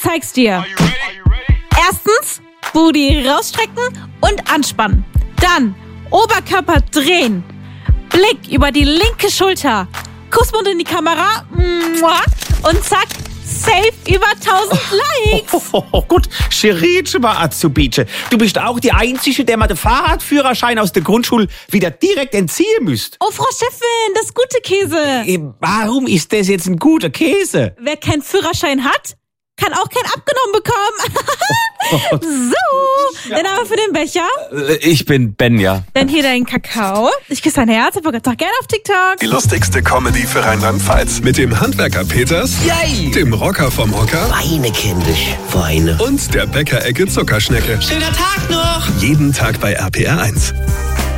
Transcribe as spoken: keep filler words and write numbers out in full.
zeig's dir. Erstens, Booty rausstrecken und anspannen. Dann Oberkörper drehen. Blick über die linke Schulter. Kussmund in die Kamera. Und zack, safe über tausend Likes. Oh, oh, oh, gut, Scheritsche mal Azubice. Du bist auch die Einzige, der mal den Fahrradführerschein aus der Grundschule wieder direkt entziehen müsst. Oh, Frau Chefin, das gute Käse. Äh, Warum ist das jetzt ein guter Käse? Wer keinen Führerschein hat, kann auch keinen abgenommen bekommen. So, dann aber für den Becher. Ich bin Benja. Dann hier dein Kakao. Ich küsse dein Herz, aber doch gerne auf TikTok. Die lustigste Comedy für Rheinland-Pfalz. Mit dem Handwerker Peters, Yay! dem Rocker vom Hocker Weine kindisch, Weine. und der Bäckerecke Zuckerschnecke. Schöner Tag noch! Jeden Tag bei R P R eins.